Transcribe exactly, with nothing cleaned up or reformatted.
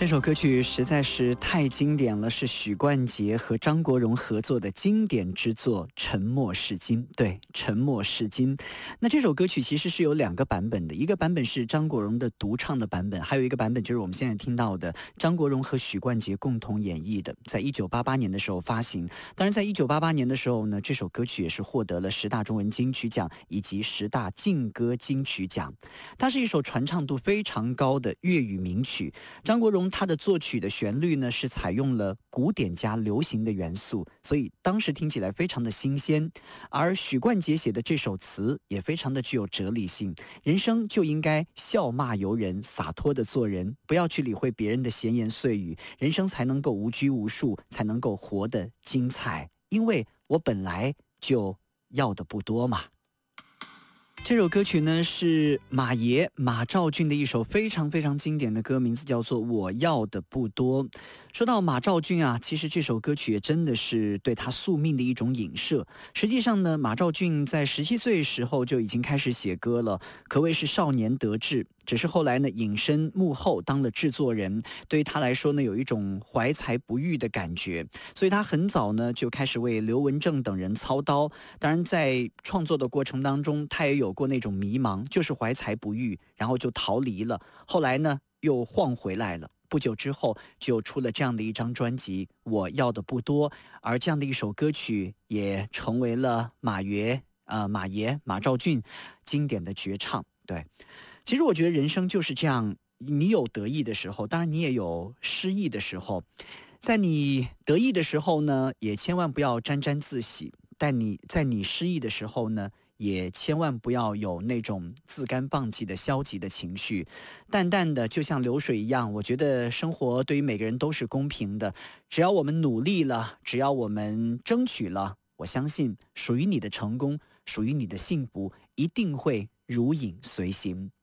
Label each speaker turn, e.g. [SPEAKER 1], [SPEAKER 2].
[SPEAKER 1] 这首歌曲实在是太经典了，是许冠杰和张国荣合作的经典之作《沉默是金》。对，沉默是金。那这首歌曲其实是有两个版本的，一个版本是张国荣的独唱的版本，还有一个版本就是我们现在听到的张国荣和许冠杰共同演绎的，在一九八八年的时候发行。当然在一九八八年的时候呢，这首歌曲也是获得了十大中文金曲奖以及十大劲歌金曲奖。它是一首传唱度非常高的粤语名曲。张国荣他的作曲的旋律呢是采用了古典加流行的元素，所以当时听起来非常的新鲜。而许冠杰写的这首词也非常的具有哲理性，人生就应该笑骂由人，洒脱的做人，不要去理会别人的闲言碎语，人生才能够无拘无束，才能够活得精彩。因为我本来就要的不多嘛。这首歌曲呢是马爷马兆骏的一首非常非常经典的歌，名字叫做《我要的不多》。说到马兆骏啊，其实这首歌曲也真的是对他宿命的一种影射。实际上呢，马兆骏在十七岁时候就已经开始写歌了，可谓是少年得志。只是后来呢，隐身幕后当了制作人，对于他来说呢，有一种怀才不遇的感觉，所以他很早呢就开始为刘文正等人操刀。当然，在创作的过程当中，他也有过那种迷茫，就是怀才不遇，然后就逃离了。后来呢，又晃回来了。不久之后，就出了这样的一张专辑《我要的不多》，而这样的一首歌曲也成为了马爷呃马爷马兆骏经典的绝唱。对。其实我觉得人生就是这样，你有得意的时候，当然你也有失意的时候。在你得意的时候呢，也千万不要沾沾自喜；但你在你失意的时候呢，也千万不要有那种自甘放弃的消极的情绪。淡淡的就像流水一样，我觉得生活对于每个人都是公平的，只要我们努力了，只要我们争取了，我相信属于你的成功，属于你的幸福一定会如影随形。